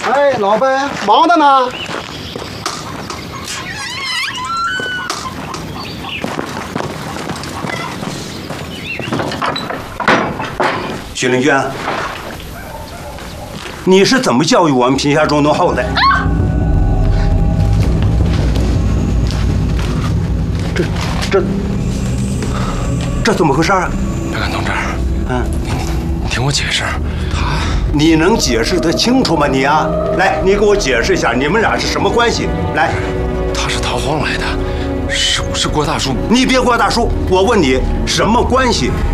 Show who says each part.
Speaker 1: 哎，老板，忙的呢。
Speaker 2: 许令娟，你是怎么教育我们贫下中农后的？这怎么回事啊？
Speaker 3: 白干同志，你听我解释，
Speaker 2: 你能解释得清楚吗？你啊，来，你给我解释一下，你们俩是什么关系？来，
Speaker 3: 他是逃荒来的，是郭大叔。
Speaker 2: 你别郭大叔，我问你什么关系？